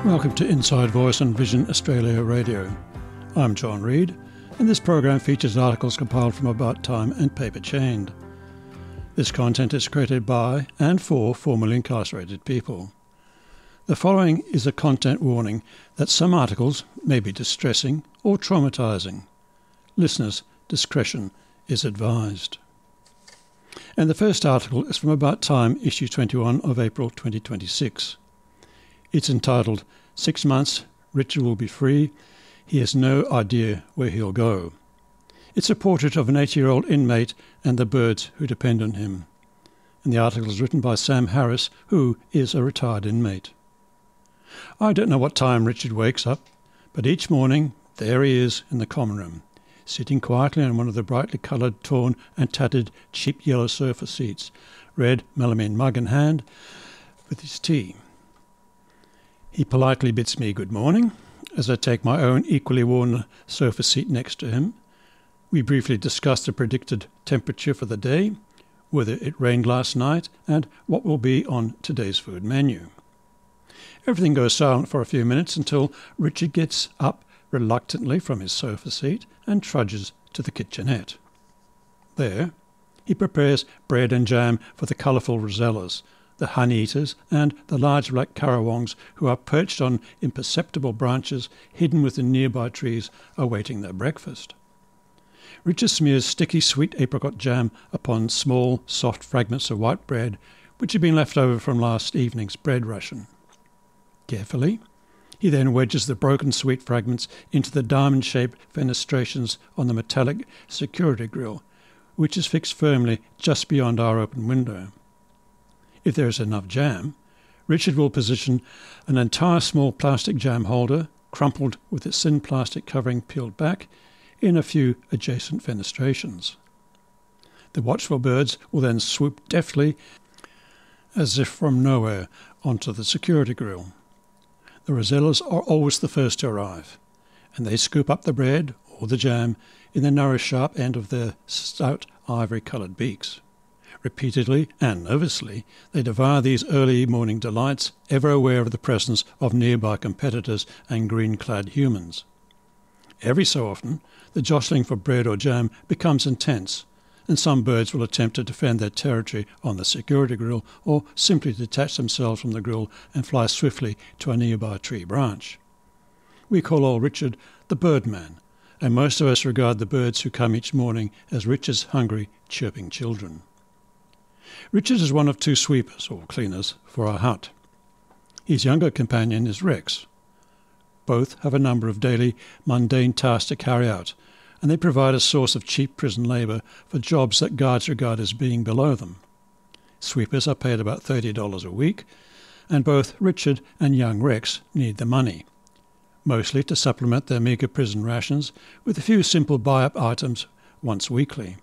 Welcome to Inside Voice on Vision Australia Radio. I'm John Reid, and this program features articles compiled from About Time and Paper Chained. This content is created by and for formerly incarcerated people. The following is a content warning that some articles may be distressing or traumatising. Listeners' discretion is advised. And the first article is from About Time, issue 21 of April 2026. It's entitled, 6 months, Richard will be free. He has no idea where he'll go. It's a portrait of an 80-year-old inmate and the birds who depend on him. And the article is written by Sam Harris, who is a retired inmate. I don't know what time Richard wakes up, but each morning there he is in the common room, sitting quietly on one of the brightly coloured, torn and tattered cheap yellow sofa seats, red melamine mug in hand, with his tea. He politely bids me good morning as I take my own equally worn sofa seat next to him. We briefly discuss the predicted temperature for the day, whether it rained last night, and what will be on today's food menu. Everything goes silent for a few minutes until Richard gets up reluctantly from his sofa seat and trudges to the kitchenette. There, he prepares bread and jam for the colourful rosellas, the honey-eaters and the large black currawongs who are perched on imperceptible branches hidden within nearby trees awaiting their breakfast. Richard smears sticky sweet apricot jam upon small, soft fragments of white bread which had been left over from last evening's bread ration. Carefully, he then wedges the broken sweet fragments into the diamond-shaped fenestrations on the metallic security grille, which is fixed firmly just beyond our open window. If there is enough jam, Richard will position an entire small plastic jam holder, crumpled with its thin plastic covering peeled back, in a few adjacent fenestrations. The watchful birds will then swoop deftly, as if from nowhere, onto the security grille. The rosellas are always the first to arrive, and they scoop up the bread or the jam in the narrow sharp end of their stout ivory-coloured beaks. Repeatedly and nervously, they devour these early morning delights, ever aware of the presence of nearby competitors and green-clad humans. Every so often, the jostling for bread or jam becomes intense, and some birds will attempt to defend their territory on the security grille or simply detach themselves from the grille and fly swiftly to a nearby tree branch. We call old Richard the Birdman, and most of us regard the birds who come each morning as Richard's hungry, chirping children. Richard is one of two sweepers, or cleaners, for our hut. His younger companion is Rex. Both have a number of daily, mundane tasks to carry out, and they provide a source of cheap prison labour for jobs that guards regard as being below them. Sweepers are paid about $30 a week, and both Richard and young Rex need the money, mostly to supplement their meagre prison rations with a few simple buy-up items once weekly.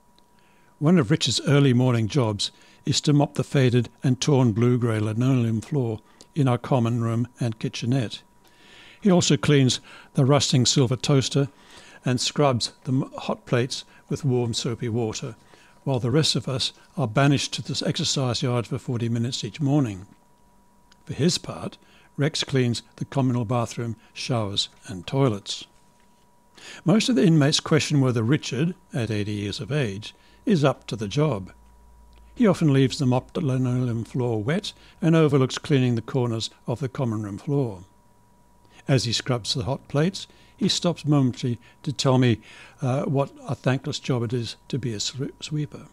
One of Richard's early morning jobs is to mop the faded and torn blue-grey linoleum floor in our common room and kitchenette. He also cleans the rusting silver toaster and scrubs the hot plates with warm soapy water, while the rest of us are banished to this exercise yard for 40 minutes each morning. For his part, Rex cleans the communal bathroom, showers and toilets. Most of the inmates question whether Richard, at 80 years of age, is up to the job. He often leaves the mopped linoleum floor wet and overlooks cleaning the corners of the common room floor. As he scrubs the hot plates, he stops momentarily to tell me what a thankless job it is to be a sweeper.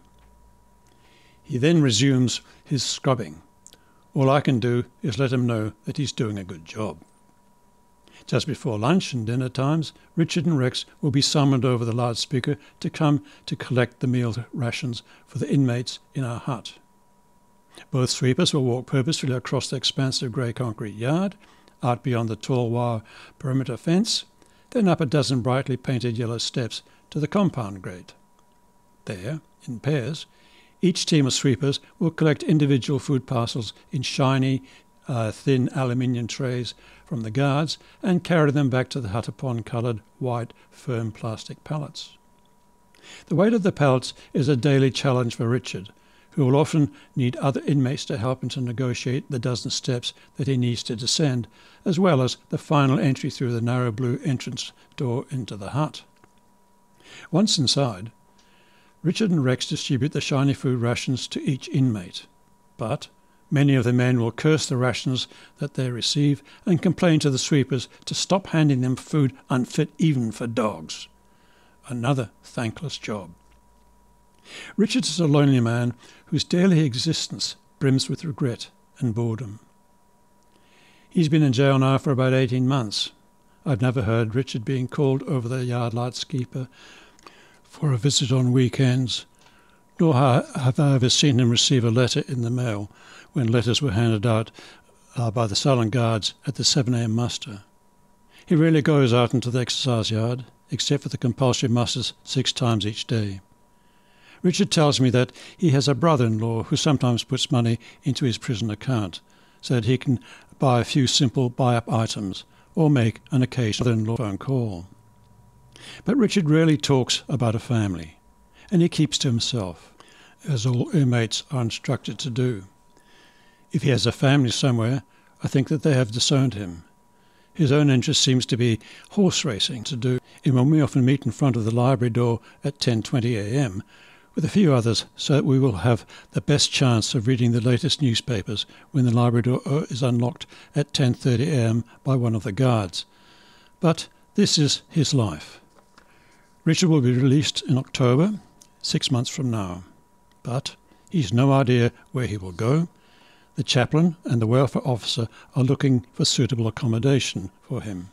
He then resumes his scrubbing. All I can do is let him know that he's doing a good job. Just before lunch and dinner times, Richard and Rex will be summoned over the loudspeaker to come to collect the meal rations for the inmates in our hut. Both sweepers will walk purposefully across the expansive grey concrete yard, out beyond the tall wire perimeter fence, then up a dozen brightly painted yellow steps to the compound grate. There, in pairs, each team of sweepers will collect individual food parcels in shiny, thin aluminium trays from the guards and carry them back to the hut upon coloured, white, firm plastic pallets. The weight of the pallets is a daily challenge for Richard, who will often need other inmates to help him to negotiate the dozen steps that he needs to descend, as well as the final entry through the narrow blue entrance door into the hut. Once inside, Richard and Rex distribute the shiny food rations to each inmate, but many of the men will curse the rations that they receive and complain to the sweepers to stop handing them food unfit even for dogs. Another thankless job. Richard is a lonely man whose daily existence brims with regret and boredom. He's been in jail now for about 18 months. I've never heard Richard being called over the yard lights keeper for a visit on weekends, nor have I ever seen him receive a letter in the mail when letters were handed out by the silent guards at the 7 a.m. muster. He rarely goes out into the exercise yard, except for the compulsory musters 6 times each day. Richard tells me that he has a brother-in-law who sometimes puts money into his prison account so that he can buy a few simple buy-up items or make an occasional brother-in-law phone call. But Richard rarely talks about a family, and he keeps to himself, as all inmates are instructed to do. If he has a family somewhere, I think that they have disowned him. His own interest seems to be horse racing to do, and when we often meet in front of the library door at 10:20 a.m., with a few others, so that we will have the best chance of reading the latest newspapers when the library door is unlocked at 10:30 a.m. by one of the guards. But this is his life. Richard will be released in October, 6 months from now. But he's no idea where he will go. The chaplain and the welfare officer are looking for suitable accommodation for him.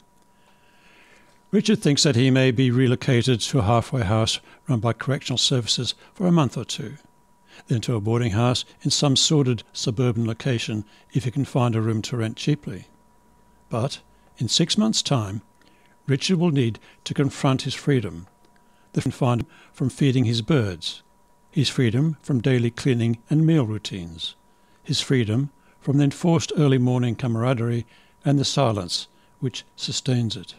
Richard thinks that he may be relocated to a halfway house run by correctional services for a month or 2, then to a boarding house in some sordid suburban location if he can find a room to rent cheaply. But in 6 months' time, Richard will need to confront his freedom, the freedom from feeding his birds, his freedom from daily cleaning and meal routines, his freedom from the enforced early morning camaraderie and the silence which sustains it.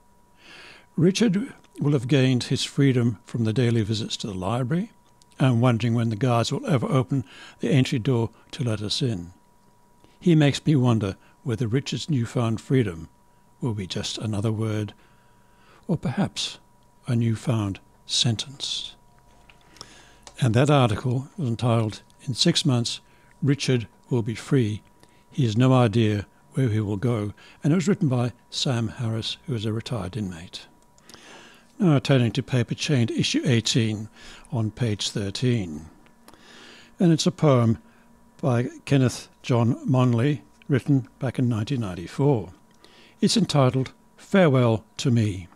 Richard will have gained his freedom from the daily visits to the library and wondering when the guards will ever open the entry door to let us in. He makes me wonder whether Richard's newfound freedom will be just another word, or perhaps a newfound sentence. And that article was entitled, "In 6 months, Richard will be free. He has no idea where he will go," and it was written by Sam Harris, who is a retired inmate. Now turning to Paper Chained, issue 18, on page 13. And it's a poem by Kenneth John Monley, written back in 1994. It's entitled, "Farewell to Me."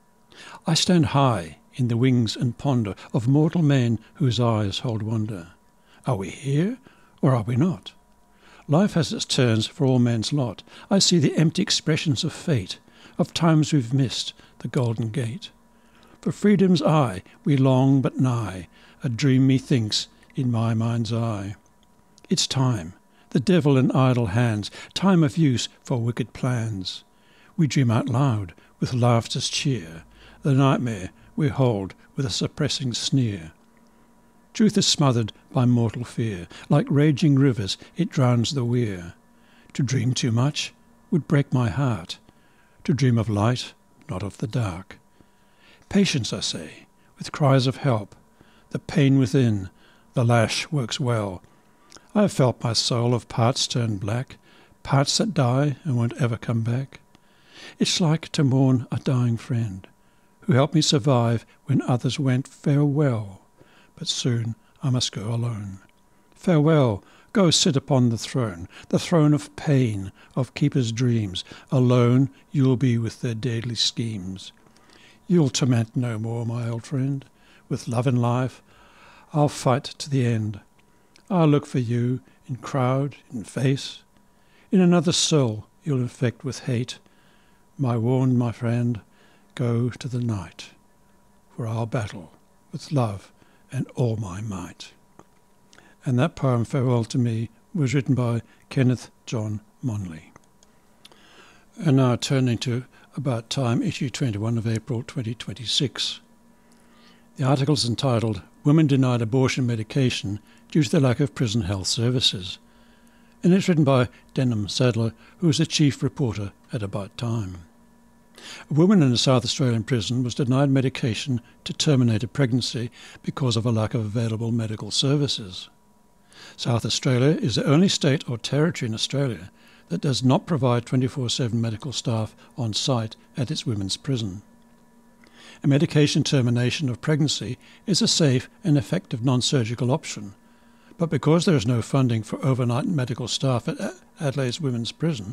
I stand high in the wings and ponder of mortal men whose eyes hold wonder. Are we here, or are we not? Life has its turns for all men's lot. I see the empty expressions of fate, of times we've missed the golden gate. For freedom's eye we long but nigh, a dream methinks in my mind's eye. It's time, the devil in idle hands, time of use for wicked plans. We dream out loud with laughter's cheer, the nightmare we hold with a suppressing sneer. Truth is smothered by mortal fear, like raging rivers it drowns the weir. To dream too much would break my heart, to dream of light, not of the dark. Patience, I say, with cries of help, the pain within, the lash works well. I have felt my soul of parts turn black, parts that die and won't ever come back. It's like to mourn a dying friend, who helped me survive when others went farewell. But soon I must go alone. Farewell, go sit upon the throne of pain, of keepers' dreams. Alone you'll be with their deadly schemes. You'll torment no more, my old friend. With love and life, I'll fight to the end. I'll look for you in crowd, in face. In another soul you'll infect with hate. My warned, my friend, go to the night, for I'll battle with love and all my might. And that poem, Farewell to Me, was written by Kenneth John Monley. And now turning to About Time, issue 21 of April 2026. The article is entitled, "Women Denied Abortion Medication due to the lack of prison health services. And it's written by Denham Sadler, who is the chief reporter at About Time. A woman in a South Australian prison was denied medication to terminate a pregnancy because of a lack of available medical services. South Australia is the only state or territory in Australia that does not provide 24/7 medical staff on site at its women's prison. A medication termination of pregnancy is a safe and effective non-surgical option, but because there is no funding for overnight medical staff at Adelaide's women's prison,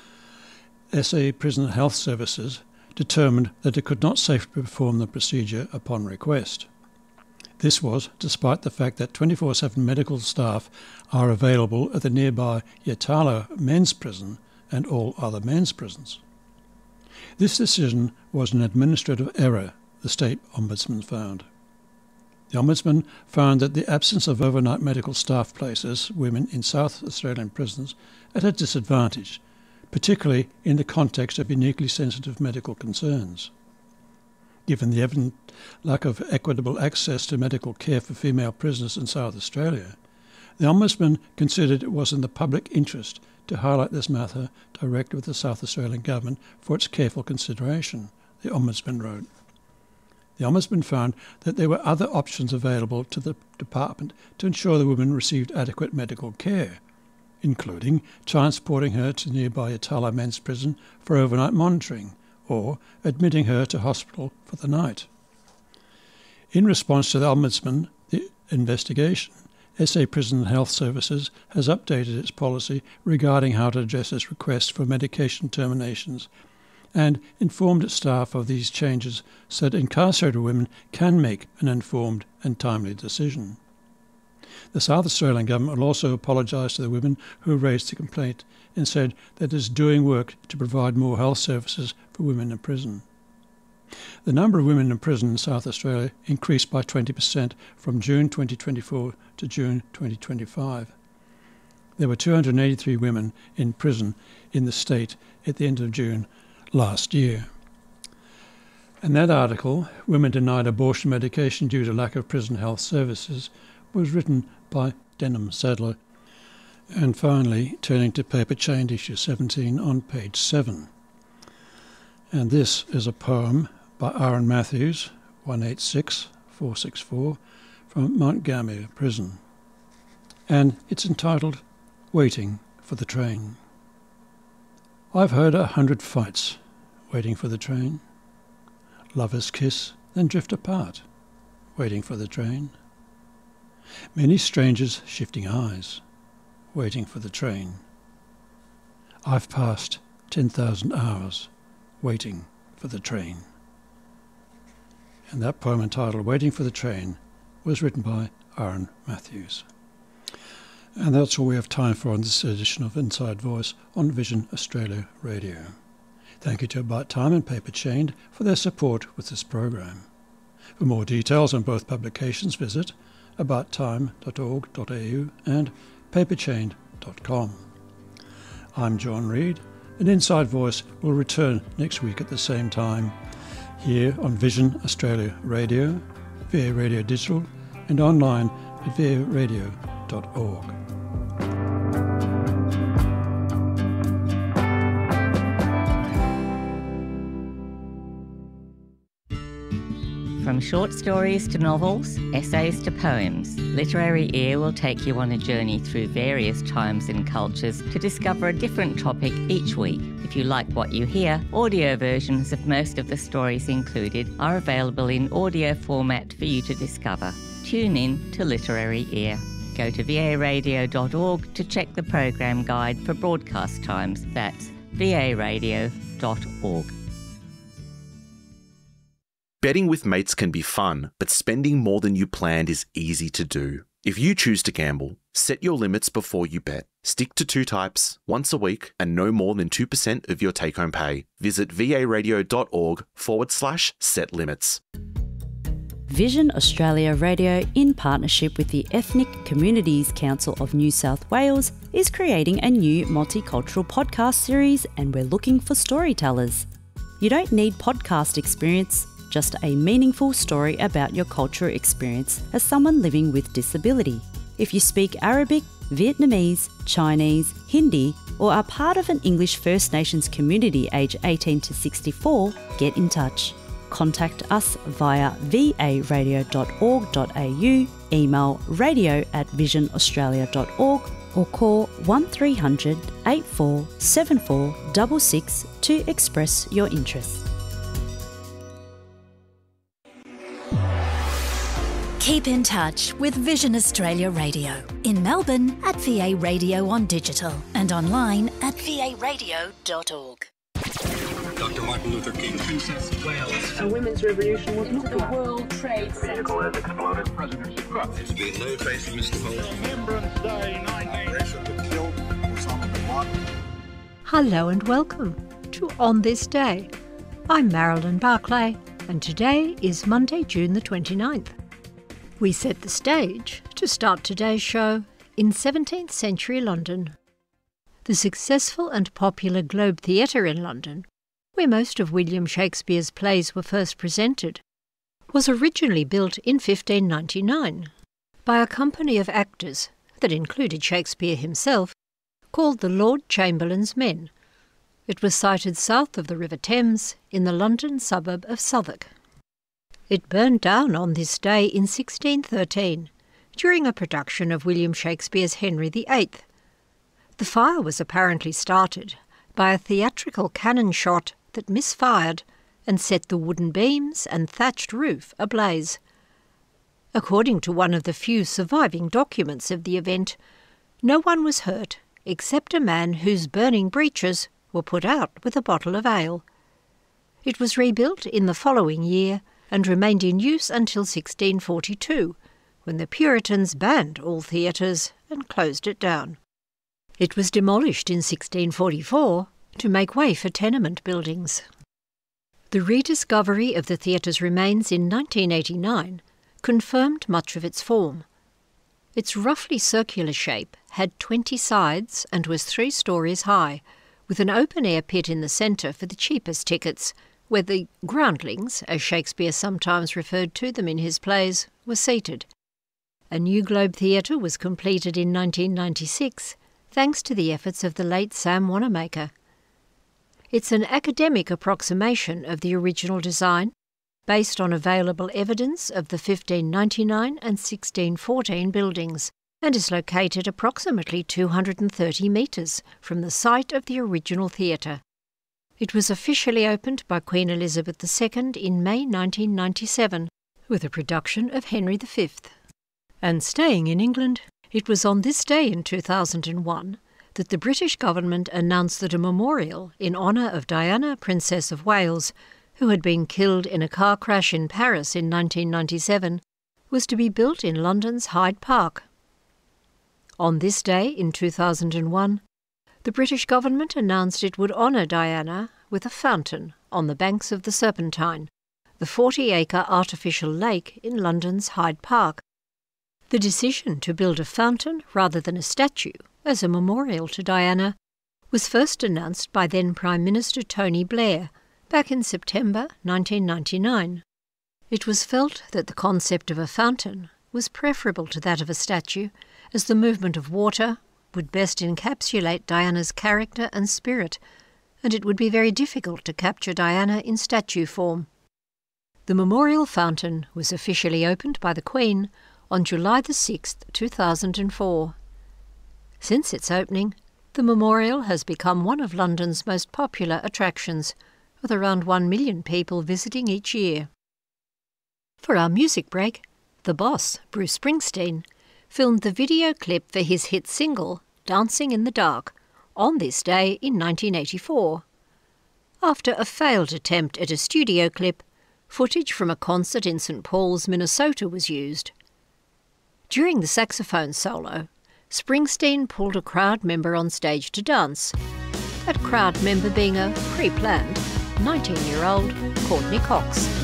SA Prison Health Services determined that it could not safely perform the procedure upon request. This was despite the fact that 24/7 medical staff are available at the nearby Yatala men's prison and all other men's prisons. This decision was an administrative error, the State Ombudsman found. The Ombudsman found that the absence of overnight medical staff places women in South Australian prisons at a disadvantage, particularly in the context of uniquely sensitive medical concerns. Given the evident lack of equitable access to medical care for female prisoners in South Australia, the Ombudsman considered it was in the public interest to highlight this matter direct with the South Australian Government for its careful consideration, the Ombudsman wrote. The Ombudsman found that there were other options available to the department to ensure the woman received adequate medical care, including transporting her to nearby Yatala men's prison for overnight monitoring or admitting her to hospital for the night. In response to the Ombudsman, the investigation, SA Prison Health Services has updated its policy regarding how to address its requests for medication terminations and informed its staff of these changes so that incarcerated women can make an informed and timely decision. The South Australian Government will also apologise to the women who raised the complaint and said that it is doing work to provide more health services for women in prison. The number of women in prison in South Australia increased by 20% from June 2024 to June 2025. There were 283 women in prison in the state at the end of June last year. And that article, Women Denied Abortion Medication Due to Lack of Prison Health Services, was written by Denham Sadler. And finally, turning to Paper Chained issue 17 on page 7. And this is a poem by Aaron Matthews, 186464, from Montgomery Prison. And it's entitled Waiting for the Train. I've heard 100 fights waiting for the train. Lovers kiss, then drift apart, waiting for the train. Many strangers shifting eyes, waiting for the train. I've passed 10,000 hours waiting for the train. And that poem entitled Waiting for the Train was written by Aaron Matthews. And that's all we have time for on this edition of Inside Voice on Vision Australia Radio. Thank you to About Time and Paper Chained for their support with this program. For more details on both publications, visit abouttime.org.au and paperchained.com. I'm John Reid, and Inside Voice will return next week at the same time here on Vision Australia Radio, VA Radio Digital, and online at varadio.org. From short stories to novels, essays to poems, Literary Ear will take you on a journey through various times and cultures to discover a different topic each week. If you like what you hear, audio versions of most of the stories included are available in audio format for you to discover. Tune in to Literary Ear. Go to varadio.org to check the program guide for broadcast times. That's varadio.org. Betting with mates can be fun, but spending more than you planned is easy to do. If you choose to gamble, set your limits before you bet. Stick to 2 types, once a week, and no more than 2% of your take-home pay. Visit varadio.org/set limits. Vision Australia Radio, in partnership with the Ethnic Communities Council of New South Wales, is creating a new multicultural podcast series, and we're looking for storytellers. You don't need podcast experience, just a meaningful story about your cultural experience as someone living with disability. If you speak Arabic, Vietnamese, Chinese, Hindi, or are part of an English First Nations community aged 18 to 64, get in touch. Contact us via varadio.org.au, email radio@visionaustralia.org, or call 1300 8474 66 to express your interest. Keep in touch with Vision Australia Radio in Melbourne at VA Radio on digital and online at varadio.org. Dr. Martin Luther King, Princess of Wales. A women's revolution was into the World Trade Center. Vehicle has exploded. President Trump. There's been no trace of Mr. Holmes. Remembrance Day 19. Killed Osama bin Laden. Hello and welcome to On This Day. I'm Marilyn Barclay, and today is Monday, June the 29th. We set the stage to start today's show in 17th century London. The successful and popular Globe Theatre in London, where most of William Shakespeare's plays were first presented, was originally built in 1599 by a company of actors that included Shakespeare himself, called the Lord Chamberlain's Men. It was sited south of the River Thames in the London suburb of Southwark. It burned down on this day in 1613 during a production of William Shakespeare's Henry VIII. The fire was apparently started by a theatrical cannon shot that misfired and set the wooden beams and thatched roof ablaze. According to one of the few surviving documents of the event, no one was hurt except a man whose burning breeches were put out with a bottle of ale. It was rebuilt in the following year and remained in use until 1642, when the Puritans banned all theatres and closed it down. It was demolished in 1644 to make way for tenement buildings. The rediscovery of the theatre's remains in 1989 confirmed much of its form. Its roughly circular shape had 20 sides and was 3 stories high, with an open-air pit in the centre for the cheapest tickets, where the groundlings, as Shakespeare sometimes referred to them in his plays, were seated. A new Globe Theatre was completed in 1996, thanks to the efforts of the late Sam Wanamaker. It's an academic approximation of the original design, based on available evidence of the 1599 and 1614 buildings, and is located approximately 230 metres from the site of the original theatre. It was officially opened by Queen Elizabeth II in May 1997, with a production of Henry V. And staying in England, it was on this day in 2001 that the British government announced that a memorial in honour of Diana, Princess of Wales, who had been killed in a car crash in Paris in 1997, was to be built in London's Hyde Park. On this day in 2001, the British government announced it would honour Diana with a fountain on the banks of the Serpentine, the 40-acre artificial lake in London's Hyde Park. The decision to build a fountain rather than a statue as a memorial to Diana was first announced by then Prime Minister Tony Blair back in September 1999. It was felt that the concept of a fountain was preferable to that of a statue, as the movement of water would best encapsulate Diana's character and spirit, and it would be very difficult to capture Diana in statue form. The memorial fountain was officially opened by the Queen on July 6, 2004. Since its opening, the memorial has become one of London's most popular attractions, with around 1 million people visiting each year. For our music break, the boss, Bruce Springsteen, filmed the video clip for his hit single, Dancing in the Dark, on this day in 1984. After a failed attempt at a studio clip, footage from a concert in St. Paul's, Minnesota was used. During the saxophone solo, Springsteen pulled a crowd member on stage to dance, that crowd member being a pre-planned 19-year-old Courtney Cox.